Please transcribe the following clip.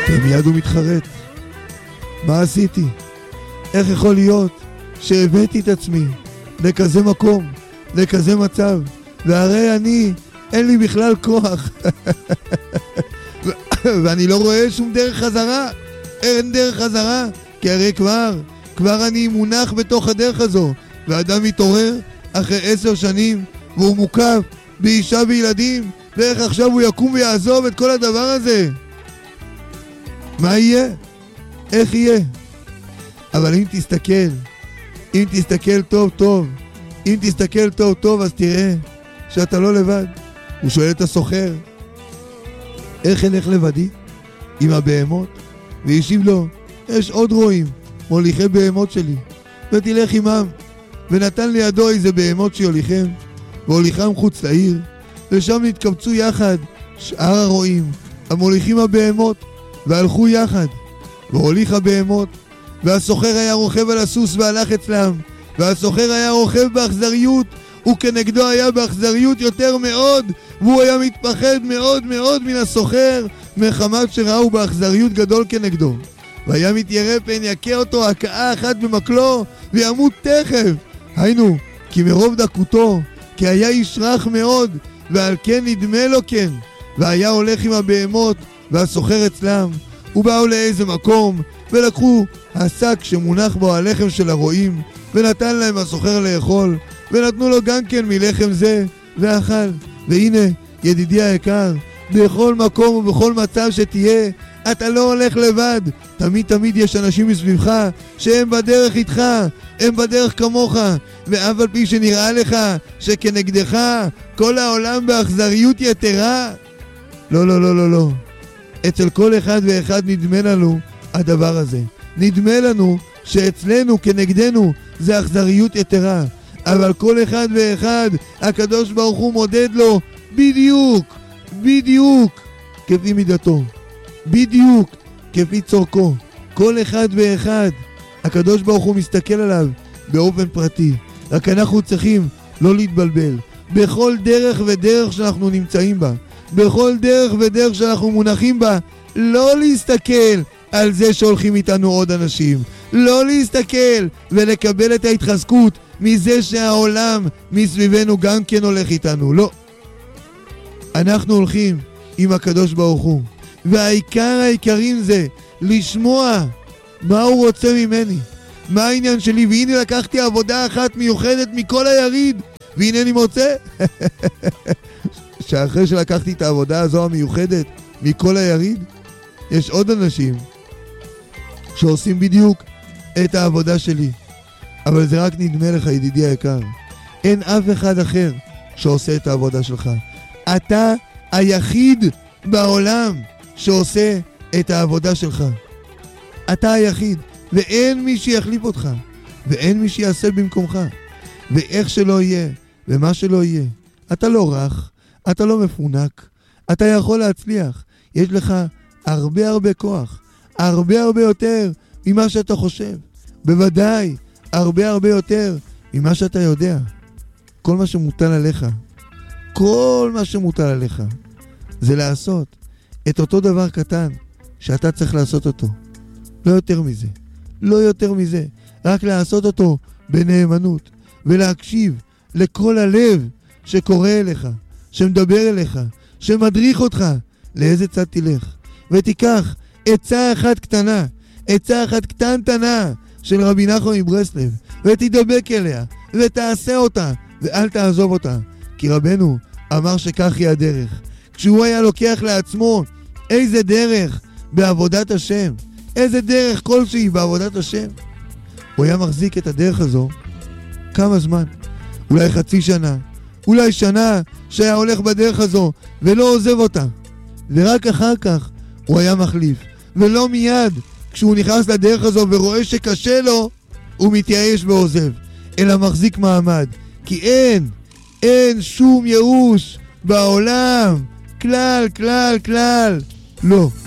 ומיד הוא מתחרט. מה עשיתי? איך יכול להיות שהבאתי את עצמי לכזה מקום, לכזה מצב, והרי אין לי בכלל כוח. ואני לא רואה שום דרך חזרה. אין דרך חזרה, כי הרי כבר אני מונח בתוך הדרך הזו, ואדם מתעורר אחרי 10 שנים, והוא מוקף באישה וילדים, ואיך עכשיו הוא יקום ויעזוב את כל הדבר הזה? מה יהיה? איך יהיה? אבל אם תסתכל טוב טוב, אז תראה שאתה לא לבד. הוא שואל את הסוחר, איך אלך לבדי? עם הבהמות? והשיב לו, יש עוד רועים, מוליכי בהמות שלי, ותלך עמם. ונתן לידו איזה בהמות שיוליכם, והוליכם חוץ לעיר, ושם נתקבצו יחד שאר הרועים, המוליכים הבהמות, והלכו יחד. והוליך הבהמות, והסוחר היה רוכב על הסוס והלך אצלם, והסוחר היה רוכב באכזריות, וכנגדו היה באכזריות יותר מאוד, והוא היה מתפחד מאוד מאוד מן הסוחר, מחמת שראו באכזריות גדול כנגדו. והיה מתיירא פן יכה אותו הכאה אחת במקלו, וימות תכף. היינו, כי מרוב דקותו, כי היה איש רך מאוד, ועל כן נדמה לו כן. והיה הולך עם הבהמות, והסוחר אצלם, ובאו לאיזה מקום, ולקחו השק שמונח בו הלחם של הרועים, ונתן להם הסוחר לאכול, ונתנו לו גם כן מלחם זה, ואכל. והנה, ידידי היקר, בכל מקום ובכל מצב שתהיה, אתה לא הולך לבד. תמיד יש אנשים מסביבך שהם בדרך איתך, הם בדרך כמוך, ואף על פי שנראה לך שכנגדך כל העולם באכזריות יתרה. לא. אצל כל אחד ואחד נדמה לנו הדבר הזה. נדמה לנו שאצלנו כנגדנו זה אכזריות יתרה, אבל כל אחד ואחד הקדוש ברוך הוא מודד לו בדיוק כפי מידתו, בדיוק כפי צורכו. כל אחד ואחד הקדוש ברוך הוא מסתכל עליו באופן פרטי. רק אנחנו צריכים לא להתבלבל בכל דרך ודרך שאנחנו נמצאים בה, בכל דרך ודרך שאנחנו מונחים בה, לא להסתכל על זה שהולכים איתנו עוד אנשים, לא להסתכל ולקבל את ההתחזקות מזה שהעולם מסביבנו גם כן הולך איתנו. לא, אנחנו הולכים עם הקדוש ברוך הוא, והעיקר העיקרים זה לשמוע מה הוא רוצה ממני, מה העניין שלי. והנה לקחתי עבודה אחת מיוחדת מכל היריד, והנה אני מוצא שאחרי שלקחתי את העבודה הזו המיוחדת מכל היריד, יש עוד אנשים שעושים בדיוק את העבודה שלי. אבל זה רק נדמה לך, ידידי היקר. אין אף אחד אחר שעושה את העבודה שלך. אתה היחיד בעולם שעושה את העבודה שלך. אתה היחיד, ואין מי שיחליף אותך, ואין מי שיעשה במקומך. ואיך שלא יהיה, ומה שלא יהיה, אתה לא רך, אתה לא מפונק, אתה יכול להצליח. יש לך הרבה כוח, הרבה יותר ממה שאתה חושב. בוודאי, הרבה יותר ממה שאתה יודע. כל מה שמוטל עליך, זה לעשות את אותו דבר קטן שאתה צריך לעשות אותו. לא יותר מזה. רק לעשות אותו בנאמנות, ולהקשיב לכל הלב שקורא אליך, שמדבר אליך, שמדריך אותך לאיזה צד תלך. ותיקח עצה אחת קטנטנה של רבי נחמן מברסלב, ותדבק אליה, ותעשה אותה, ואל תעזוב אותה. כי רבנו אמר שכך היא הדרך. כשהוא היה לוקח לעצמו איזה דרך בעבודת השם, איזה דרך כלשהי בעבודת השם, הוא היה מחזיק את הדרך הזו כמה זמן? אולי חצי שנה, אולי שנה שהיה הולך בדרך הזו ולא עוזב אותה. ורק אחר כך הוא היה מחליף, ולא מיד כשהוא נכנס לדרך הזו ורואה שקשה לו, הוא מתייאש ועוזב, אלא מחזיק מעמד. כי אין שום ייאוש בעולם, כלל. לא.